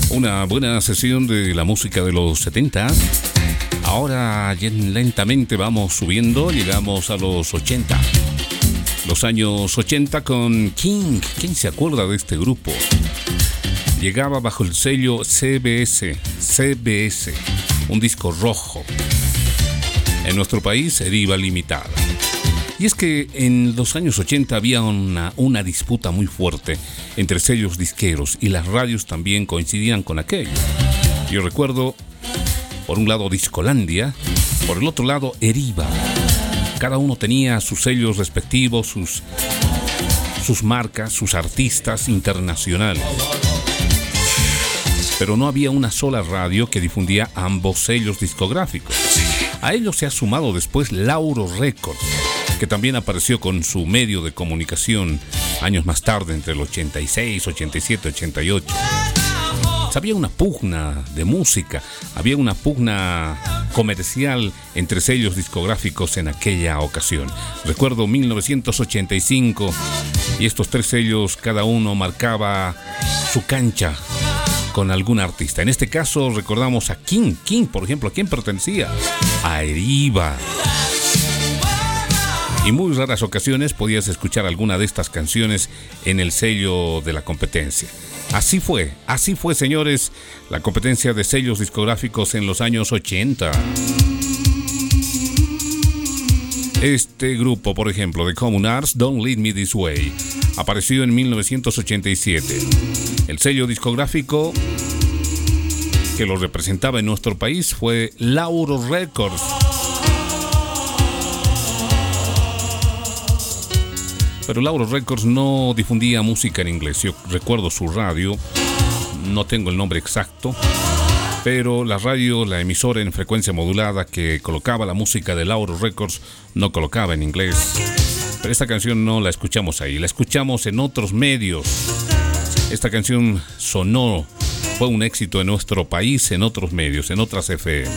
Una buena sesión de la música de los 70. Ahora lentamente vamos subiendo, llegamos a los 80. Los años 80 con King. ¿Quién se acuerda de este grupo? Llegaba bajo el sello CBS, un disco rojo. En nuestro país, Eriva Limitada. Y es que en los años 80 había una disputa muy fuerte entre sellos disqueros y las radios también coincidían con aquello. Yo recuerdo, por un lado Discolandia, por el otro lado Eriva. Cada uno tenía sus sellos respectivos, sus marcas, sus artistas internacionales. Pero no había una sola radio que difundía ambos sellos discográficos. A ello se ha sumado después Lauro Records, que también apareció con su medio de comunicación años más tarde, entre el 86, 87, 88. Había una pugna de música, había una pugna comercial entre sellos discográficos en aquella ocasión. Recuerdo 1985 y estos tres sellos, cada uno marcaba su cancha con algún artista. En este caso recordamos a King. King, por ejemplo, ¿a quién pertenecía? A Eriva. Y muy raras ocasiones podías escuchar alguna de estas canciones en el sello de la competencia. Así fue, señores, la competencia de sellos discográficos en los años 80. Este grupo, por ejemplo, de Common Arts, Don't Lead Me This Way, apareció en 1987. El sello discográfico que lo representaba en nuestro país fue Lauro Records. Pero Lauro Records no difundía música en inglés. Yo recuerdo su radio, no tengo el nombre exacto, pero la radio, la emisora en frecuencia modulada que colocaba la música de Lauro Records, no colocaba en inglés. Pero esta canción no la escuchamos ahí, la escuchamos en otros medios. Esta canción sonó, fue un éxito en nuestro país, en otros medios, en otras FM.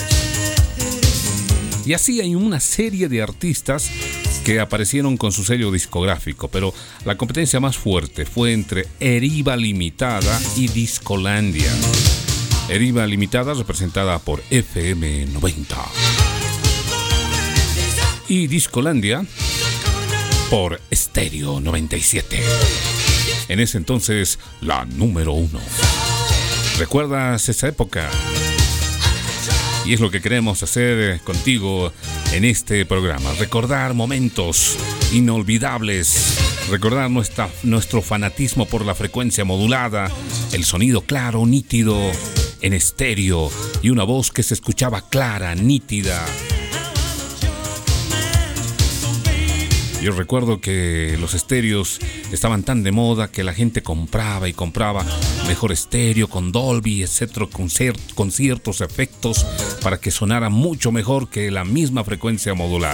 Y así hay una serie de artistas que aparecieron con su sello discográfico, pero la competencia más fuerte fue entre Eriva Limitada y Discolandia. Eriva Limitada representada por FM 90 y Discolandia por Estéreo 97. En ese entonces, la número 1. ¿Recuerdas esa época? Y es lo que queremos hacer contigo en este programa. Recordar momentos inolvidables. Recordar nuestro fanatismo por la frecuencia modulada. El sonido claro, nítido, en estéreo. Y una voz que se escuchaba clara, nítida. Yo recuerdo que los estéreos estaban tan de moda que la gente compraba y compraba mejor estéreo con Dolby, etcétera, con ciertos efectos para que sonara mucho mejor que la misma frecuencia modulada.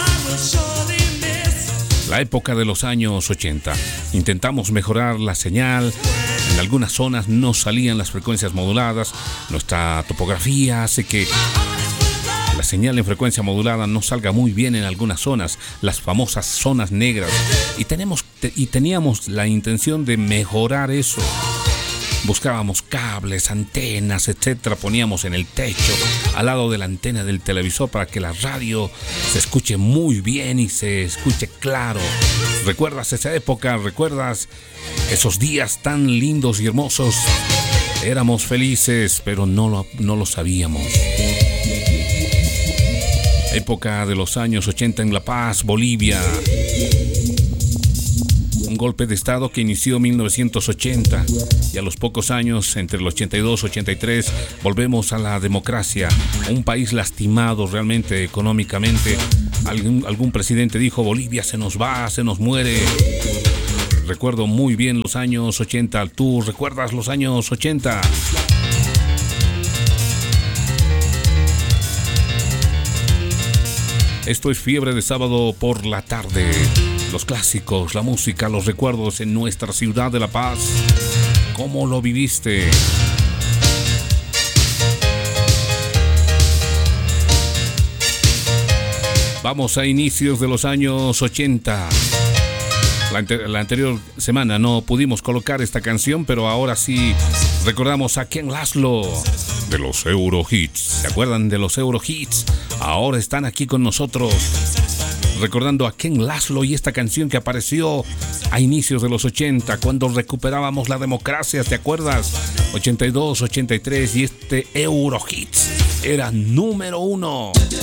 La época de los años 80. Intentamos mejorar la señal. En algunas zonas no salían las frecuencias moduladas. Nuestra topografía hace que la señal en frecuencia modulada no salga muy bien en algunas zonas, las famosas zonas negras, y teníamos la intención de mejorar eso. Buscábamos cables, antenas, etcétera, poníamos en el techo, al lado de la antena del televisor para que la radio se escuche muy bien y se escuche claro. ¿Recuerdas esa época? ¿Recuerdas esos días tan lindos y hermosos? Éramos felices, pero no lo sabíamos. Época de los años 80 en La Paz, Bolivia. Un golpe de estado que inició en 1980 y a los pocos años, entre el 82 y 83, volvemos a la democracia. Un país lastimado realmente económicamente. Algún presidente dijo: Bolivia se nos va, se nos muere. Recuerdo muy bien los años 80. ¿Tú recuerdas los años 80? Esto es Fiebre de Sábado por la tarde. Los clásicos, la música, los recuerdos en nuestra ciudad de La Paz. ¿Cómo lo viviste? Vamos a inicios de los años 80. La anterior semana no pudimos colocar esta canción, pero ahora sí recordamos a Ken Laszlo de los Eurohits. ¿Se acuerdan de los Eurohits? Ahora están aquí con nosotros recordando a Ken Laszlo y esta canción que apareció a inicios de los 80, cuando recuperábamos la democracia, ¿te acuerdas? 82, 83, y este Eurohits era número 1.